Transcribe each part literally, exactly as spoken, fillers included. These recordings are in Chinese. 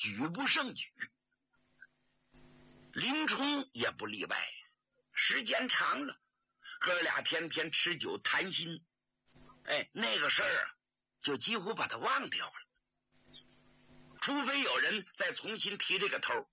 举不胜举。林冲也不例外，时间长了，哥俩天天吃酒谈心，哎，那个事儿啊，就几乎把他忘掉了。除非有人再重新提这个头。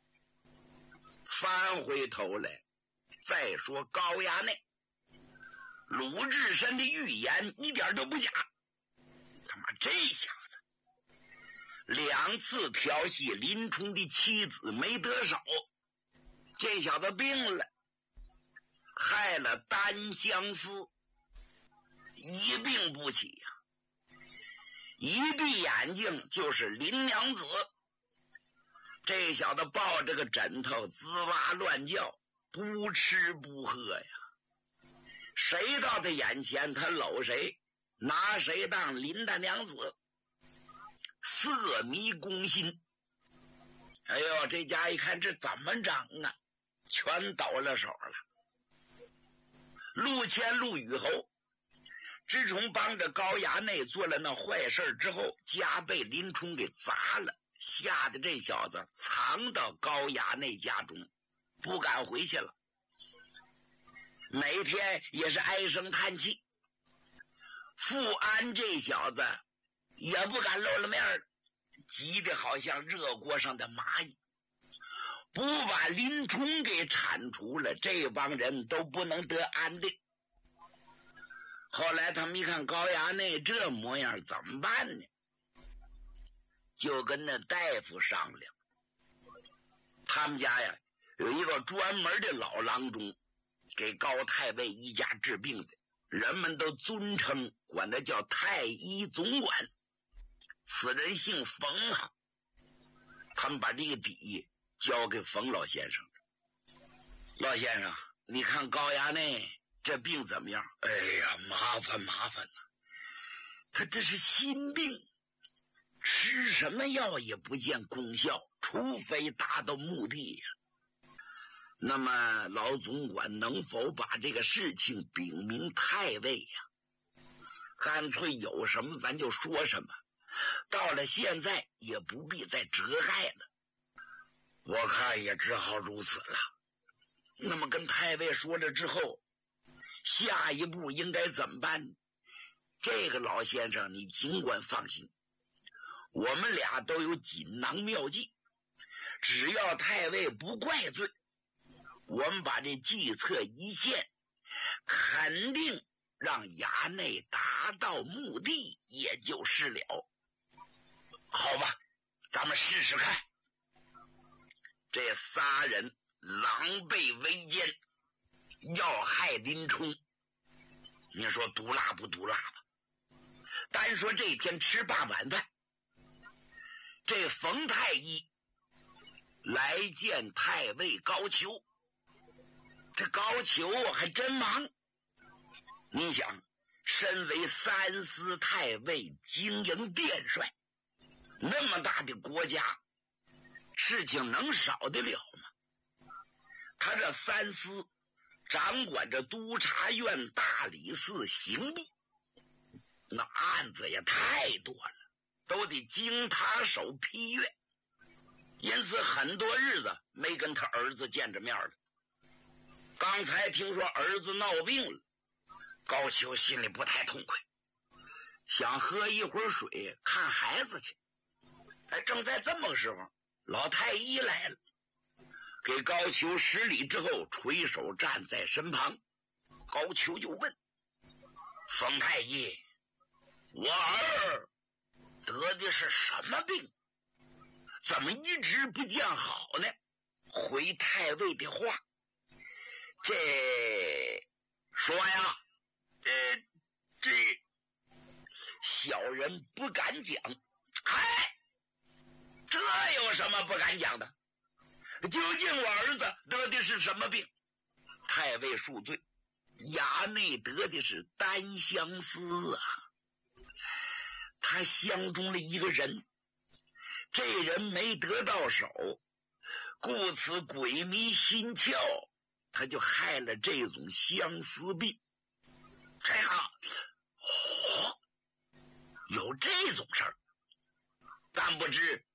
翻回头来再说高衙内，鲁智深的预言一点都不假。他妈这小子两次调戏林冲的妻子没得手，这小子病了，害了单相思，一病不起呀、啊！一闭眼睛就是林娘子。这小子抱着个枕头滋哇乱叫，不吃不喝呀。谁到他眼前，他搂谁，拿谁当林大娘子，色迷攻心。哎呦，这家一看这怎么整啊，全倒了手了。陆谦、陆虞侯自从帮着高衙内做了那坏事之后，家被林冲给砸了，吓得这小子藏到高衙内家中，不敢回去了。每天也是唉声叹气。富安这小子也不敢露了面儿，急得好像热锅上的蚂蚁。不把林冲给铲除了，这帮人都不能得安定。后来他们一看高衙内这模样怎么办呢？就跟那大夫商量，他们家呀有一个专门的老郎中，给高太尉一家治病的，人们都尊称管他叫太医总管。此人姓冯啊，他们把这个笔交给冯老先生。老先生，你看高衙内这病怎么样？哎呀，麻烦麻烦呐、啊！他这是心病，吃什么药也不见功效，除非达到目的呀。那么老总管能否把这个事情禀明太尉呀？干脆有什么咱就说什么，到了现在也不必再折害了。我看也只好如此了。那么跟太尉说了之后，下一步应该怎么办？这个老先生你尽管放心，我们俩都有锦囊妙计，只要太尉不怪罪，我们把这计策一献，肯定让衙内达到目的，也就是了。好吧，咱们试试看。这仨人狼狈为奸，要害林冲，你说毒辣不毒辣吧？单说这天吃罢晚饭，这冯太医来见太尉高俅。这高俅还真忙，你想，身为三司太尉、经营殿帅，那么大的国家，事情能少得了吗？他这三司掌管着督察院、大理寺、刑部，那案子也太多了，都得经他手批阅，因此很多日子没跟他儿子见着面了。刚才听说儿子闹病了，高俅心里不太痛快，想喝一会儿水看孩子去。哎，正在这么个时候，老太医来了，给高俅施礼之后，垂手站在身旁。高俅就问冯太医，我儿得的是什么病？怎么一直不见好呢？回太尉的话，这说呀，呃，这小人不敢讲。哎，这有什么不敢讲的？究竟我儿子得的是什么病？太尉恕罪，衙内得的是单相思啊。他相中了一个人，这人没得到手，故此鬼迷心窍，他就害了这种相思病。这样，哦，有这种事儿，但不知